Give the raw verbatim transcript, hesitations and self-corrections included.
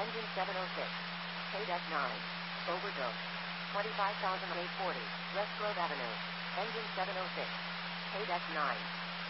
Engine seven oh six. K-Deck nine. Overdose. twenty-five thousand eight hundred forty. West Grove Avenue. Engine seven oh six. K-Deck nine.